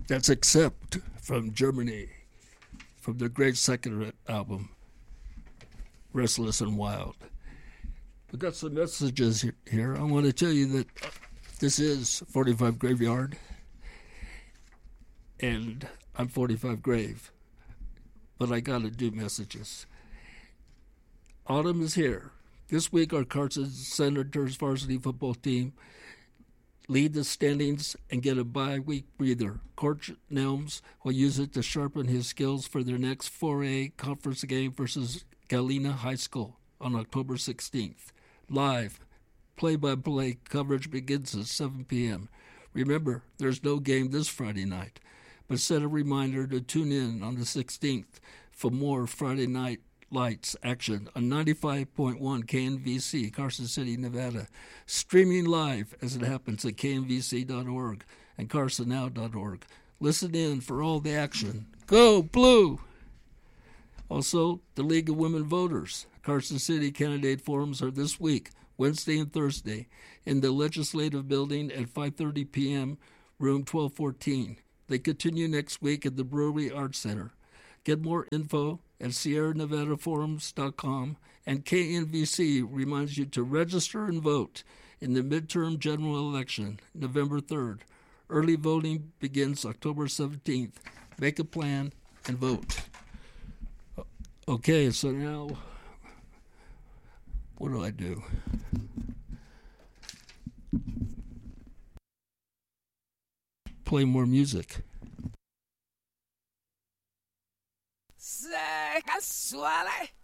That's Accept from Germany, from their great second album, Restless and Wild. We've got some messages here. I want to tell you that this is 45 Graveyard, and I'm 45 Grave, but I got to do messages. Autumn is here. This week, our Carson Senators varsity football team lead the standings and get a bye-week breather. Coach Nelms will use it to sharpen his skills for their next 4A conference game versus Galena High School on October 16th. Live, play-by-play coverage begins at 7 p.m. Remember, there's no game this Friday night, but set a reminder to tune in on the 16th for more Friday night Lights action on 95.1 KNVC, Carson City, Nevada. Streaming live as it happens at knvc.org and carsonnow.org. Listen in for all the action. Go Blue! Also, the League of Women Voters. Carson City candidate forums are this week, Wednesday and Thursday, in the Legislative Building at 5:30 p.m., room 1214. They continue next week at the Brewery Arts Center. Get more info at SierraNevadaForums.com, and KNVC reminds you to register and vote in the midterm general election, November 3rd. Early voting begins October 17th. Make a plan and vote. Okay, so now, what do I do? Play more music. Say, casuale.